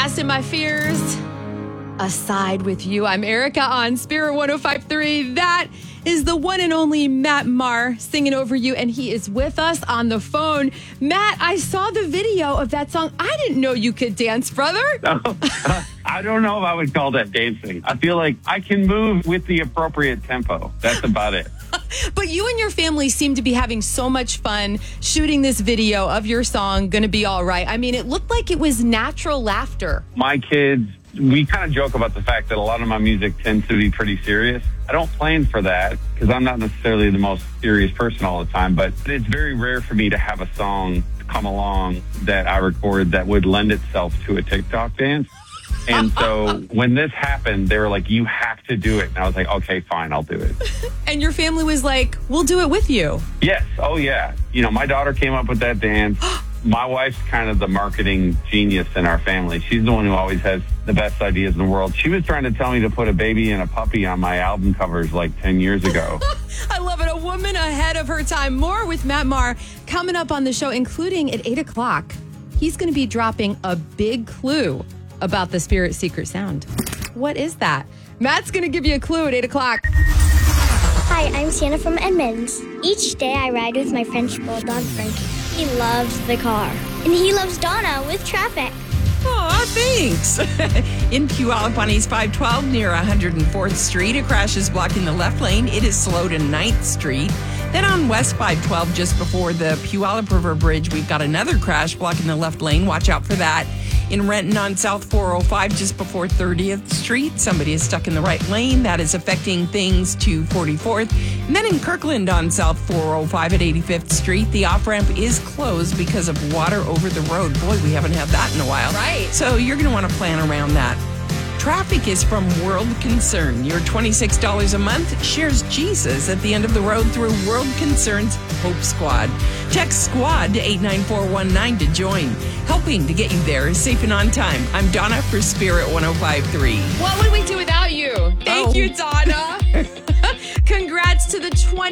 casting my fears aside with you. I'm Erica on Spirit 105.3. That is the one and only Matt Maher singing over you, and he is with us on the phone. Matt, I saw the video of that song. I didn't know you could dance, brother. I don't know if I would call that dancing. I feel like I can move with the appropriate tempo. That's about it. But you and your family seem to be having so much fun shooting this video of your song, Gonna Be All Right. I mean, it looked like it was natural laughter. My kids, we kind of joke about the fact that a lot of my music tends to be pretty serious. I don't plan for that because I'm not necessarily the most serious person all the time, but it's very rare for me to have a song come along that I record that would lend itself to a TikTok dance. And so when this happened, they were like, you have to do it. And I was like, okay, fine, I'll do it. And your family was like, we'll do it with you. Yes. Oh, yeah. You know, my daughter came up with that dance. My wife's kind of the marketing genius in our family. She's the one who always has the best ideas in the world. She was trying to tell me to put a baby and a puppy on my album covers like 10 years ago. I love it. A woman ahead of her time. More with Matt Maher coming up on the show, including at 8 o'clock. He's going to be dropping a big clue about the Spirit secret sound. What is that? Matt's going to give you a clue at 8 o'clock. Hi, I'm Sienna from Edmonds. Each day I ride with my French bulldog, Frankie. He loves the car. And he loves Donna with traffic. Aw, thanks. In Puyallup on East 512 near 104th Street, a crash is blocking the left lane. It is slow to 9th Street. Then on West 512, just before the Puyallup River Bridge, we've got another crash blocking the left lane. Watch out for that. In Renton on South 405, just before 30th Street, somebody is stuck in the right lane. That is affecting things to 44th. And then in Kirkland on South 405 at 85th Street, the off-ramp is closed because of water over the road. Boy, we haven't had that in a while. Right. So you're going to want to plan around that. Traffic is from World Concern. Your $26 a month shares Jesus at the end of the road through World Concern's Hope Squad. Text SQUAD to 89419 to join. Helping to get you there safe and on time. I'm Donna for Spirit 105.3. What would we do without you? Thank you, Donna. Congrats to the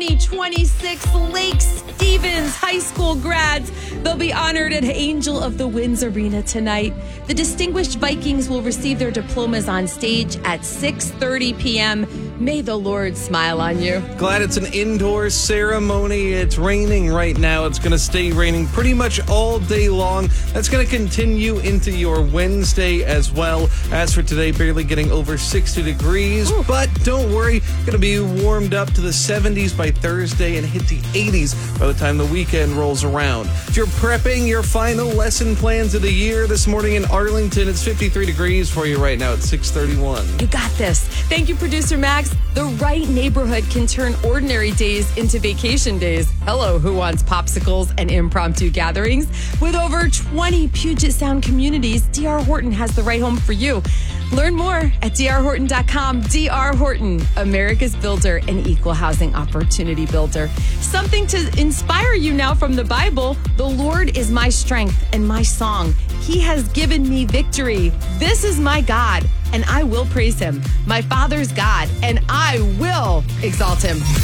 2026 Lake Stevens High School grads. They'll be honored at Angel of the Winds Arena tonight. The distinguished Vikings will receive their diplomas on stage at 6:30 p.m. May the Lord smile on you. Glad it's an indoor ceremony. It's raining right now. It's going to stay raining pretty much all day long. That's going to continue into your Wednesday as well. As for today, barely getting over 60 degrees. Ooh. But don't worry, going to be warmed up to the 70s by Thursday and hit the 80s by the time the weekend rolls around. If you're prepping your final lesson plans of the year this morning in Arlington, it's 53 degrees for you right now at 6:31. You got this. Thank you, Producer Max. The right neighborhood can turn ordinary days into vacation days. Hello, who wants popsicles and impromptu gatherings? With over 20 Puget Sound communities, D.R. Horton has the right home for you. Learn more at drhorton.com. D.R. Horton, America's builder and equal housing opportunity builder. Something to inspire you now from the Bible. The Lord is my strength and my song. He has given me victory. This is my God, and I will praise him. My Father's God, and I will exalt him.